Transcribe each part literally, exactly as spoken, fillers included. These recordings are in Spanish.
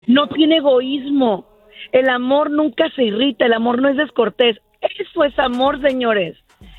no tiene egoísmo. El amor nunca se irrita, el amor no es descortés. Eso es amor, señores.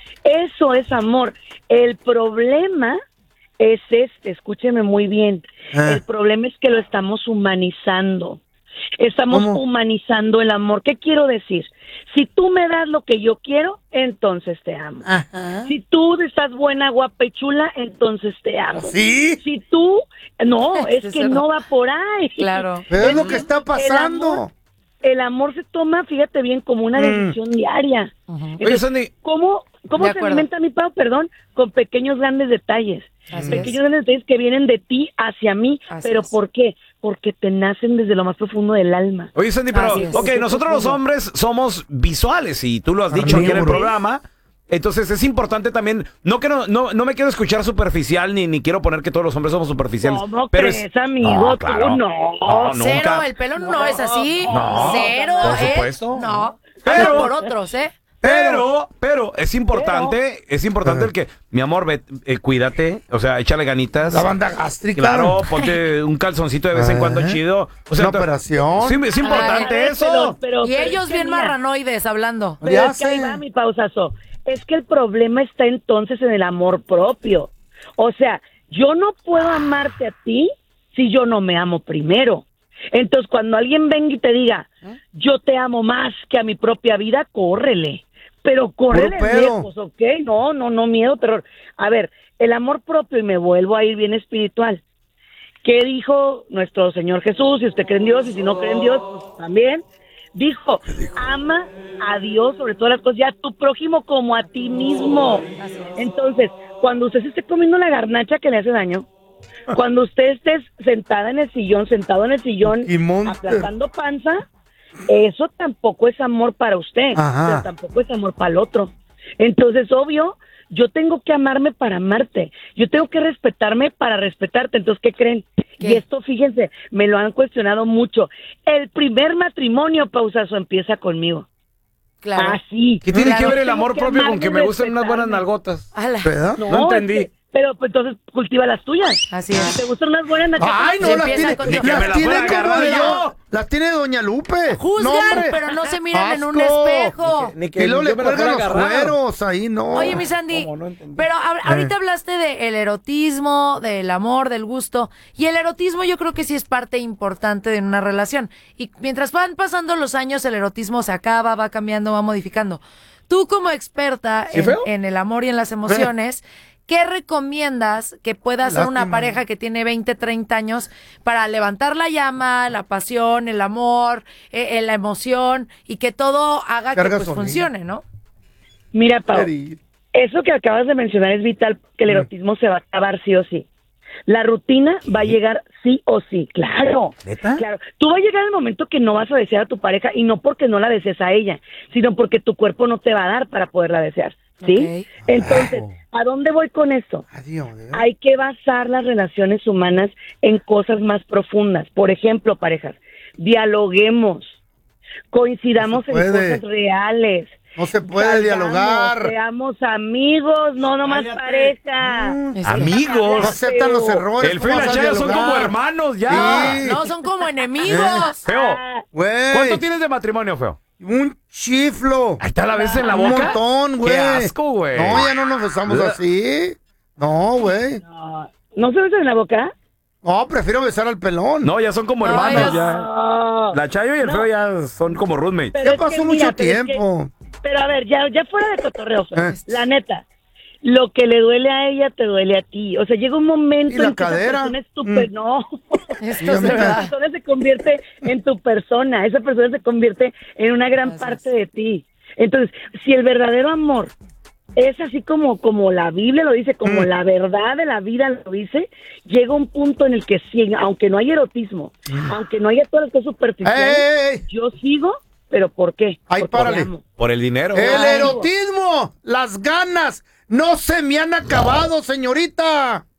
Eso es amor. El problema es este, escúcheme muy bien. Ah. El problema es que lo estamos humanizando. Estamos ¿Cómo? humanizando el amor. ¿Qué quiero decir? Si tú me das lo que yo quiero, entonces te amo. Ajá. Si tú estás buena, guapa y chula, entonces te amo. ¿Sí? Si tú... No, es Es que verdad. no va por ahí. Claro. Pero es Es lo que que está El pasando. amor, el amor se toma, fíjate bien, como una Mm. decisión diaria. Ujú. Oye, Entonces, Sandy, ¿Cómo, cómo De se acuerdo. alimenta mi pavo? Perdón, con pequeños grandes detalles. Así pequeños es. grandes detalles que vienen de ti hacia mí. Así ¿Pero es. por qué? Porque te nacen desde lo más profundo del alma. oye, Sandy, pero, Así es. ok, nosotros los hombres somos visuales y tú lo has dicho aquí en el Carnívoros. programa. Entonces es importante también, no que no, no, no me quiero escuchar superficial ni, ni quiero poner que todos los hombres somos superficiales. ¿Cómo pero crees, es, amigo? No, Tú claro. no. No, Cero, nunca. el pelo no, es así. No, Cero, por ¿eh? supuesto. No. Pero- Hablo por otros, ¿eh? Pero, pero es importante, es importante el que, mi amor, ve, eh, cuídate, o sea, échale ganitas. La banda gástrica. Claro, ponte un calzoncito de vez en cuando Ajá. chido. O sea, Una operación. Sí, es importante Ay, eso. Pero- pero- Y pero ellos es que bien mira, marranoides hablando. Pero Ya es que ahí sé. va mi pausazo. Es que el problema está entonces en el amor propio. O sea, yo no puedo amarte a ti si yo no me amo primero. Entonces, cuando alguien venga y te diga, yo te amo más que a mi propia vida, córrele. Pero córrele Puro pedo. lejos, ¿ok? No, no, no, miedo, terror. A ver, el amor propio, y me vuelvo a ir bien espiritual. ¿Qué dijo nuestro Señor Jesús? Si usted cree en Dios y si no cree en Dios, pues también. Dijo, ama a Dios sobre todas las cosas y a tu prójimo como a ti mismo. Entonces, cuando usted se esté comiendo la garnacha que le hace daño, cuando usted esté sentada en el sillón, sentado en el sillón, Y monte. aplastando panza, eso tampoco es amor para usted, Ajá. pero tampoco es amor para el otro. Entonces, obvio, yo tengo que amarme para amarte, yo tengo que respetarme para respetarte. Entonces, ¿qué creen? ¿Qué? Y esto, fíjense, me lo han cuestionado mucho. El primer matrimonio, pausazo, empieza conmigo. Claro. Así. ¿Qué tiene Claro. que ver el Tengo amor que propio con amarme que y me gusten unas buenas respetarme. nalgotas? Ala. ¿Verdad? No entendí. es que- pero pues, entonces cultiva las tuyas. Así Si es. te gustan unas buenas nachas, Ay, no, Se las empieza tiene, con- Ni que me las las tiene fuera a como agarrar de yo. Las tiene Doña Lupe. Juzgan, No, hombre. pero no se miran en un Asco. espejo. Ni Y luego le yo me la cuelgan los fuera a agarrar. cueros ahí, no. Oye, mi Sandy, ¿Cómo? No entendí. pero a- ahorita hablaste del erotismo, del amor, del gusto. Y el erotismo yo creo que sí es parte importante de una relación. Y mientras van pasando los años, el erotismo se acaba, va cambiando, va modificando. Tú como experta ¿Sí, en, feo? en el amor y en las emociones, ¿qué recomiendas que pueda hacer una Lástima. pareja que tiene veinte, treinta años para levantar la llama, la pasión, el amor, eh, eh, la emoción y que todo haga que Carga pues, gasolina. funcione, ¿no? mira, Pau, Querido. eso que acabas de mencionar es vital, que el erotismo se va a acabar sí o sí. La rutina va a llegar sí o sí, claro. ¿Neta? Claro. Tú va a llegar el momento que no vas a desear a tu pareja y no porque no la desees a ella, sino porque tu cuerpo no te va a dar para poderla desear, ¿sí? Ok. Entonces, ¿a dónde voy con esto? Adiós. ¿eh? Hay que basar las relaciones humanas en cosas más profundas. Por ejemplo, parejas, dialoguemos, coincidamos No se en puede. cosas reales. No se puede Salgamos, dialogar. Seamos amigos, no nomás pareja. Mm, Es- No Amigos. aceptan los errores. El feo y ¿cómo la vas a Chaya son dialogar? como hermanos ya. Sí. No, son como enemigos. Feo, Ah, Güey. ¿cuánto tienes de matrimonio, feo? Un chiflo. Ahí está la vez en la Un boca. montón, güey. Qué asco, güey. No, ya no nos besamos Ugh. así. No, güey. no, ¿no se besan en la boca? No, prefiero besar al pelón. No, ya son como No, hermanos ellos- ya. No. La Chayo y el No. feo ya son como roommates. Pero Ya es que pasó mira, mucho pero es que- tiempo. pero a ver, ya, ya fuera de cotorreo, Fer, Eh. la neta, lo que le duele a ella te duele a ti. O sea, llega un momento ¿Y la en que cadera? esa persona es tu per- Mm. no, Esto Ya es me de esa verdad. persona se convierte en tu persona, esa persona se convierte en una gran Así parte es. de ti. Entonces, si el verdadero amor es así como, como la Biblia lo dice, como Mm. la verdad de la vida lo dice, llega un punto en el que sí, aunque no haya erotismo, aunque no haya todas las cosas superficiales, ¡Ey, ey, ey! yo sigo, pero ¿por qué? Ay, Porque párale. te amo. Por el dinero. El Ay. erotismo, las ganas, no se me han acabado, señorita.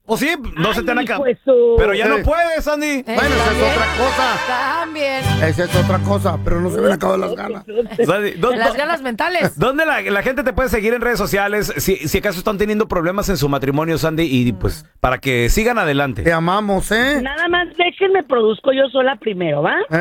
O sí, no Ay, se te han acabado. hijo de su- Pero ya no Eh. puedes, Sandy. Eh, Bueno, esa es también, otra cosa. También. Esa es otra cosa, pero no se me han acabado las ganas. Sandy, ¿dó- Las dó- ganas mentales. ¿Dónde la, la gente te puede seguir en redes sociales si, si acaso están teniendo problemas en su matrimonio, Sandy? Y pues para que sigan adelante. Te amamos, ¿eh? Nada más déjenme produzco yo sola primero, ¿va?